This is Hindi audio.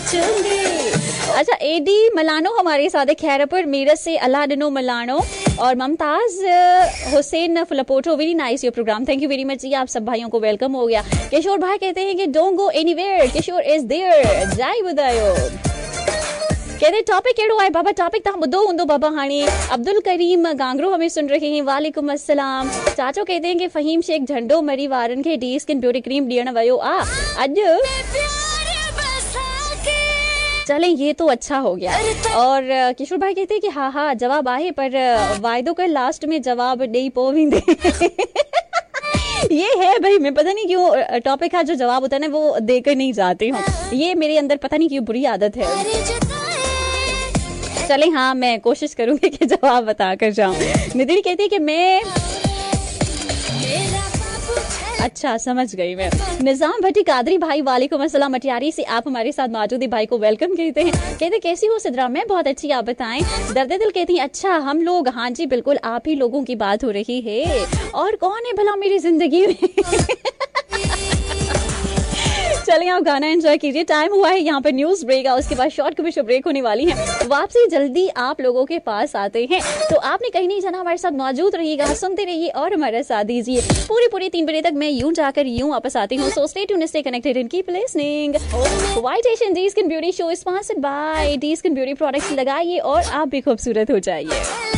अच्छा, एडी मलानो हमारे साथ है खैरपुर मीरत से, अलाडिनो मलानो और Mumtaz Hussain फुलपोटो। Very nice your programme, thank you very much. आप सब भाइयों को वेलकम हो गया। किशोर भाई कहते हैं कि don't go anywhere, Kishore is there, जाई बुधायो। कहते टॉपिक केड़ो है बाबा, टॉपिक ता बुधो हुंदो बाबा हाणी। अब्दुल करीम गांगरो हमें सुन रहे हैं, वालेकुम अस्सलाम। चाचो कहते हैं कि फहीम शेख झंडो मरी वारन के डी स्किन ब्यूटी क्रीम ॾियण वयो आ अॼु। चलें, ये तो अच्छा हो गया। और किशोर भाई कहते हैं कि हाँ हाँ जवाब आए, पर वायदो कर लास्ट में जवाब ॾेई पोविंदे। ये है भाई, मैं पता नहीं क्यों टॉपिक का जो जवाब होता है ना वो देकर नहीं जाती हूँ, ये मेरे अंदर पता नहीं क्यों बुरी आदत है। चलें, हाँ मैं कोशिश करूंगी कि जवाब बता कर जाऊं। निधिन कहती है कि मैं अच्छा समझ गई मैं। निजाम भट्टी कादरी भाई वालेकुम अस्सलाम, मटियारी से आप हमारे साथ मौजूद है, भाई को वेलकम कहते हैं। कहते कैसी हो सिद्रा, मैं बहुत अच्छी, आप बताएं। दर्द दिल कहती हैं अच्छा हम लोग, हाँ जी बिल्कुल आप ही लोगों की बात हो रही है। और कौन है भला मेरी जिंदगी में? चलिए आप गाना एंजॉय कीजिए। टाइम हुआ है यहाँ पर न्यूज ब्रेक, उसके बाद शॉर्ट कमर्शियल ब्रेक होने वाली है। वापसी जल्दी आप लोगों के पास आते हैं, तो आपने कहीं नहीं जाना, हमारे साथ मौजूद रहिएगा, सुनते रहिए और हमारा साथ दीजिए। पूरी 3 बजे तक मैं यूं जाकर यूं वापस आती हूँ। So stay tuned, stay connected and keep listening. White Asian D skin beauty show sponsored by D skin beauty products. लगाइए और आप भी खूबसूरत हो जाइए।